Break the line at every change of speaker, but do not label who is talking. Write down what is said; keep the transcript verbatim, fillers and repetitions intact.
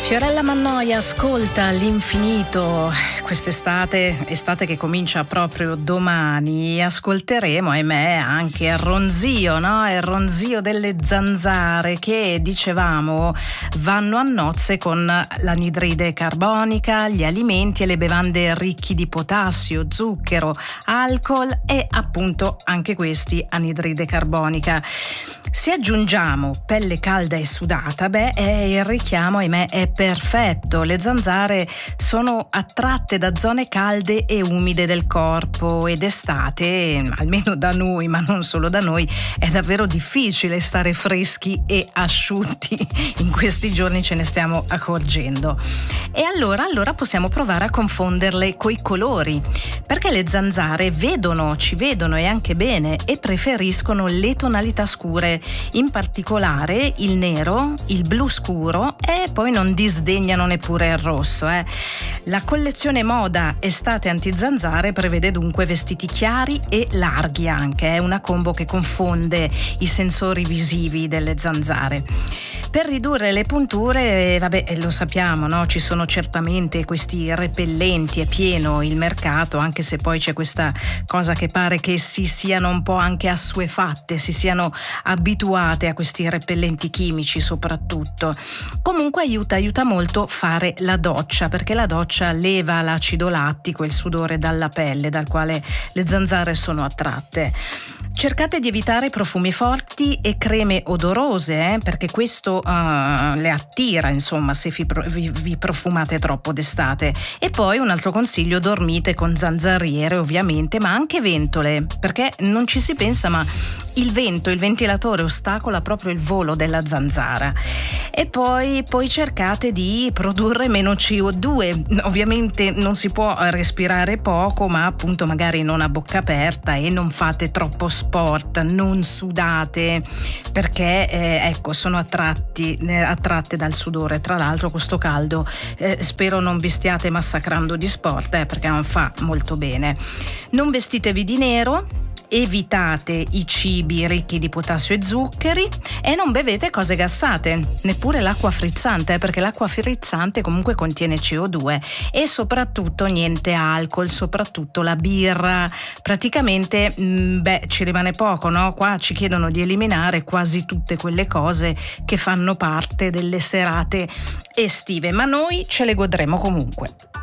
Fiorella Mannoia ascolta all'infinito quest'estate, estate che comincia proprio domani. Ascolteremo, ahimè, anche il ronzio, no? Il ronzio delle zanzare che, dicevamo, vanno a nozze con l'anidride carbonica, gli alimenti e le bevande ricchi di potassio, zucchero, alcol e appunto anche questi anidride carbonica. Se aggiungiamo pelle calda e sudata, beh, il richiamo, ahimè, è perfetto. Le zanzare sono attratte da zone calde e umide del corpo ed estate, almeno da noi, ma non solo da noi, è davvero difficile stare freschi e asciutti. In questi giorni ce ne stiamo accorgendo. E allora, allora possiamo provare a confonderle coi colori, perché le zanzare vedono, ci vedono e anche bene e preferiscono le tonalità scure, in particolare il nero, il blu scuro e poi non disdegnano neppure il rosso. Eh. La collezione moda estate antizanzare prevede dunque vestiti chiari e larghi anche, è una combo che confonde i sensori visivi delle zanzare. Per ridurre le punture, vabbè, lo sappiamo, no? Ci sono certamente questi repellenti, è pieno il mercato, anche se poi c'è questa cosa che pare che si siano un po' anche assuefatte, si siano abituate a questi repellenti chimici soprattutto. Comunque aiuta, aiuta molto fare la doccia, perché la doccia leva l'acido lattico e il sudore dalla pelle, dal quale le zanzare sono attratte. Cercate di evitare profumi forti e creme odorose, eh, perché questo uh, le attira, insomma, se vi, vi, vi profumate troppo d'estate. E poi un altro consiglio: dormite con zanzariere ovviamente, ma anche ventole, perché non ci si pensa, ma il vento, il ventilatore ostacola proprio il volo della zanzara. E poi, poi cercate di produrre meno C O due. Ovviamente non si può respirare poco, ma appunto magari non a bocca aperta e non fate troppo sport, non sudate, perché eh, ecco, sono attratti, eh, attratte dal sudore. Tra l'altro questo caldo eh, spero non vi stiate massacrando di sport, eh, perché non fa molto bene. Non vestitevi di nero, evitate i cibi ricchi di potassio e zuccheri e non bevete cose gassate, neppure l'acqua frizzante, perché l'acqua frizzante comunque contiene C O due, e soprattutto niente alcol, soprattutto la birra. Praticamente mh, beh, ci rimane poco, no? Qua ci chiedono di eliminare quasi tutte quelle cose che fanno parte delle serate estive, ma noi ce le godremo comunque.